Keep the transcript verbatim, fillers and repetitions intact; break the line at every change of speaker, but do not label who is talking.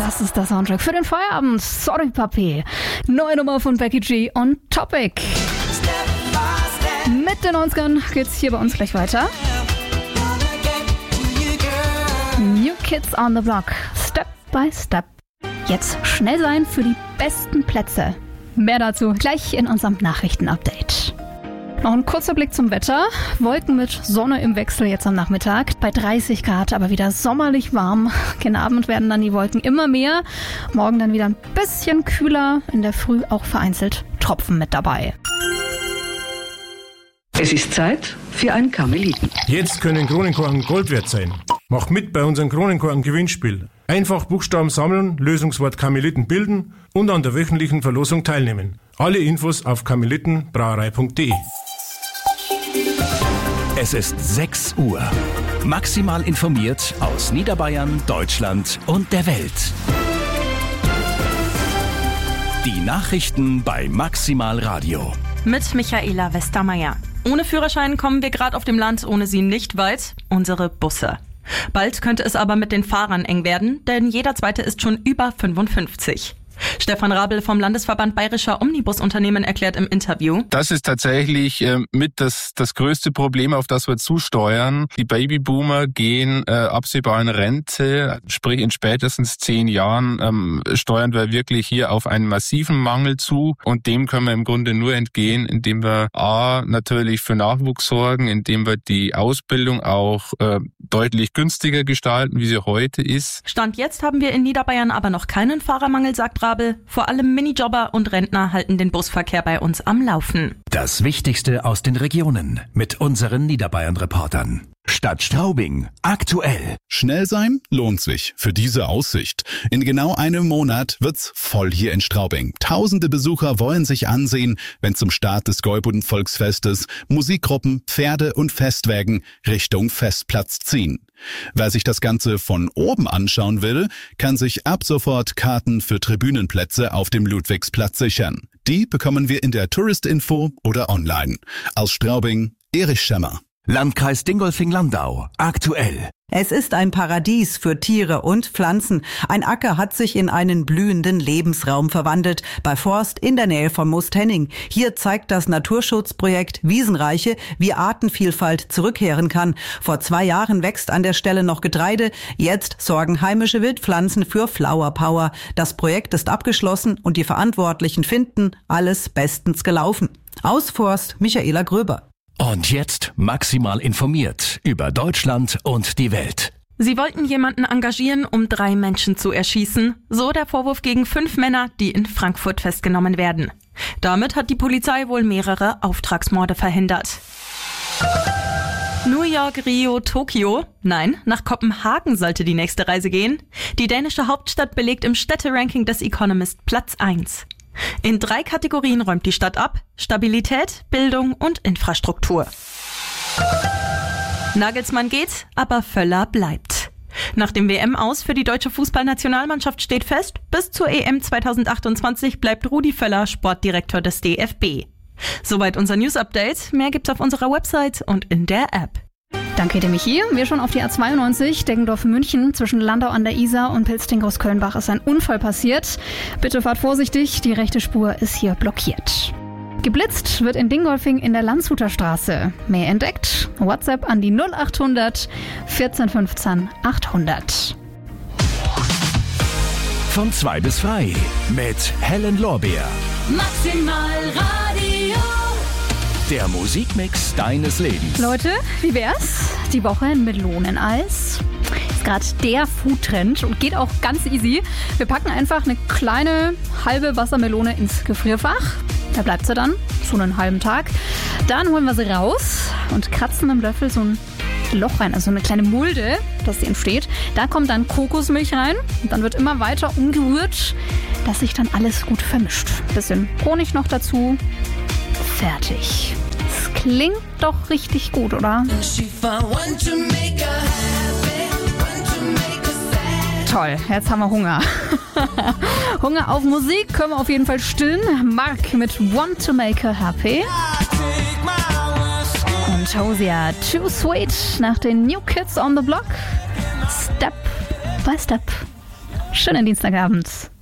Das ist der Soundtrack für den Feierabend. Sorry, Papi. Neue Nummer von Becky G on Topic. Mit den neunzigern geht's hier bei uns gleich weiter. New Kids on the Block. Step by Step. Jetzt schnell sein für die besten Plätze. Mehr dazu gleich in unserem Nachrichtenupdate. Noch ein kurzer Blick zum Wetter. Wolken mit Sonne im Wechsel jetzt am Nachmittag. Bei dreißig Grad, aber wieder sommerlich warm. Gegen Abend werden dann die Wolken immer mehr. Morgen dann wieder ein bisschen kühler. In der Früh auch vereinzelt Tropfen mit dabei.
Es ist Zeit für einen Karmeliten.
Jetzt können Kronenkorken Gold wert sein. Mach mit bei unserem Kronenkorken-Gewinnspiel. Einfach Buchstaben sammeln, Lösungswort Karmeliten bilden und an der wöchentlichen Verlosung teilnehmen. Alle Infos auf karmelitenbrauerei punkt de.
Es ist sechs Uhr. Maximal informiert aus Niederbayern, Deutschland und der Welt. Die Nachrichten bei Maximal Radio.
Mit Michaela Westermeier. Ohne Führerschein kommen wir gerade auf dem Land ohne sie nicht weit. Unsere Busse. Bald könnte es aber mit den Fahrern eng werden, denn jeder Zweite ist schon über fünfundfünfzig. Stefan Rabel vom Landesverband Bayerischer Omnibusunternehmen erklärt im Interview:
Das ist tatsächlich äh, mit das das größte Problem, auf das wir zusteuern. Die Babyboomer gehen äh, absehbar in Rente, sprich in spätestens zehn Jahren ähm, steuern wir wirklich hier auf einen massiven Mangel zu und dem können wir im Grunde nur entgehen, indem wir a natürlich für Nachwuchs sorgen, indem wir die Ausbildung auch äh, deutlich günstiger gestalten, wie sie heute ist.
Stand jetzt haben wir in Niederbayern aber noch keinen Fahrermangel, sagt Rabel. Vor allem Minijobber und Rentner halten den Busverkehr bei uns am Laufen.
Das Wichtigste aus den Regionen mit unseren Niederbayern-Reportern. Stadt Straubing. Aktuell.
Schnell sein lohnt sich für diese Aussicht. In genau einem Monat wird's voll hier in Straubing. Tausende Besucher wollen sich ansehen, wenn zum Start des Gäuboden-Volksfestes Musikgruppen, Pferde und Festwägen Richtung Festplatz ziehen. Wer sich das Ganze von oben anschauen will, kann sich ab sofort Karten für Tribünenplätze auf dem Ludwigsplatz sichern. Die bekommen wir in der Touristinfo oder online. Aus Straubing, Erich Schemmer.
Landkreis Dingolfing-Landau. Aktuell.
Es ist ein Paradies für Tiere und Pflanzen. Ein Acker hat sich in einen blühenden Lebensraum verwandelt, bei Forst in der Nähe von Moostenning. Hier zeigt das Naturschutzprojekt Wiesenreiche, wie Artenvielfalt zurückkehren kann. Vor zwei Jahren wächst an der Stelle noch Getreide. Jetzt sorgen heimische Wildpflanzen für Flower Power. Das Projekt ist abgeschlossen und die Verantwortlichen finden, alles bestens gelaufen. Aus Forst, Michaela Gröber.
Und jetzt maximal informiert über Deutschland und die Welt.
Sie wollten jemanden engagieren, um drei Menschen zu erschießen. So der Vorwurf gegen fünf Männer, die in Frankfurt festgenommen werden. Damit hat die Polizei wohl mehrere Auftragsmorde verhindert. New York, Rio, Tokio? Nein, nach Kopenhagen sollte die nächste Reise gehen. Die dänische Hauptstadt belegt im Städteranking des Economist Platz eins. In drei Kategorien räumt die Stadt ab: Stabilität, Bildung und Infrastruktur. Nagelsmann geht, aber Völler bleibt. Nach dem W M-Aus für die deutsche Fußballnationalmannschaft steht fest, bis zur E M zweitausendachtundzwanzig bleibt Rudi Völler Sportdirektor des D F B. Soweit unser News-Update. Mehr gibt's auf unserer Website und in der App.
Danke dir, Michi. Wir schon auf die A zweiundneunzig, Deggendorf-München. Zwischen Landau an der Isar und Pilzding-Groß-Kölnbach ist ein Unfall passiert. Bitte fahrt vorsichtig, die rechte Spur ist hier blockiert. Geblitzt wird in Dingolfing in der Landshuter Straße. Mehr entdeckt? WhatsApp an die null acht hundert vierzehn fünfzehn achthundert.
Von zwei bis frei mit Helen Lorbeer.
Maximal Radio.
Der Musikmix deines Lebens.
Leute, wie wär's? Die Woche in Meloneneis. Ist gerade der Foodtrend und geht auch ganz easy. Wir packen einfach eine kleine halbe Wassermelone ins Gefrierfach. Da bleibt sie dann, so einen halben Tag. Dann holen wir sie raus und kratzen mit dem Löffel so ein Loch rein, also eine kleine Mulde, dass sie entsteht. Da kommt dann Kokosmilch rein und dann wird immer weiter umgerührt, dass sich dann alles gut vermischt. Bisschen Honig noch dazu. Fertig. Das klingt doch richtig gut, oder? Toll, jetzt haben wir Hunger. Hunger auf Musik können wir auf jeden Fall stillen. Mark mit Want to Make Her Happy. Und Hosea, Too Sweet nach den New Kids on the Block. Step by Step. Schönen Dienstagabend.